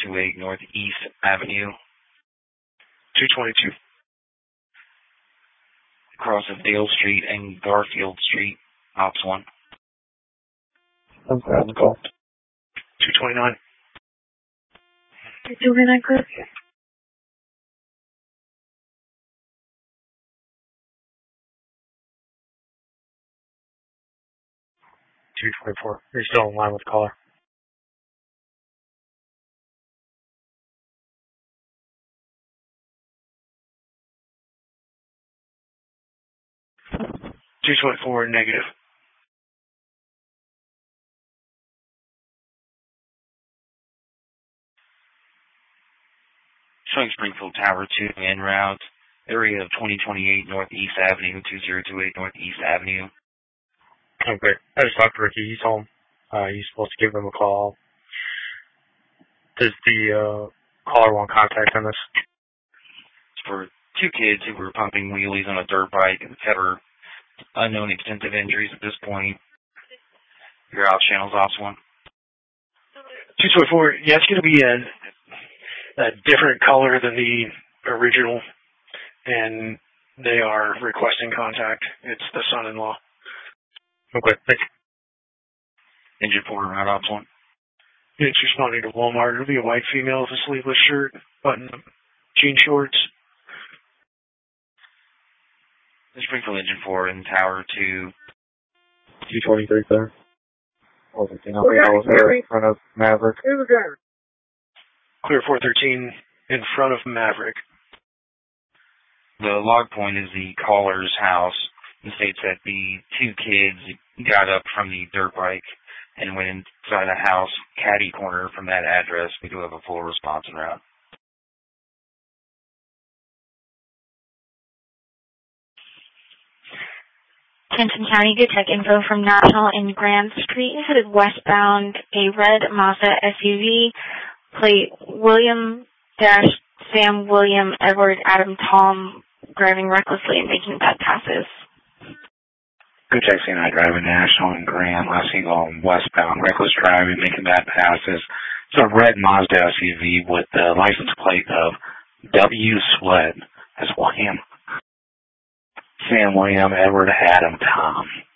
2028 Northeast Avenue. 222. Across of Dale Street and Garfield Street, Ops 1. I'm glad to call. 229. 229, Chris. 224. You're still in line with the caller. $224 negative. Showing Springfield Tower 2 en route. Area of 2028 Northeast Avenue, 2028 Northeast Avenue. Okay. I just talked to Ricky. He told him he's supposed to give them a call. Does the caller want contact on this? It's for two kids who were pumping wheelies on a dirt bike and cover unknown extensive injuries at this point. Your out channels, Ops 1. 224. Yeah, it's going to be a different color than the original, and they are requesting contact. It's the son-in-law. Okay, thanks. Engine 4 route, Ops 1. It's responding to Walmart. It'll be a white female with a sleeveless shirt, button-up jean shorts. The Springfield Engine 4 in Tower 2. 223, sir. Was it in front of Maverick? Clear 413 in front of Maverick. The log point is the caller's house. It states that the two kids got up from the dirt bike and went inside a house, caddy corner from that address. We do have a full response en route. Kenton County, good tech info from National and Grand Street, headed westbound. A red Mazda SUV, plate William-Sam William Edward Adam Tom, driving recklessly and making bad passes. Good taxi and I driving National and Grand, last seen going westbound, reckless driving, making bad passes. It's a red Mazda SUV with the license plate of W. Sled as William, Sam William, Edward Adam Tom.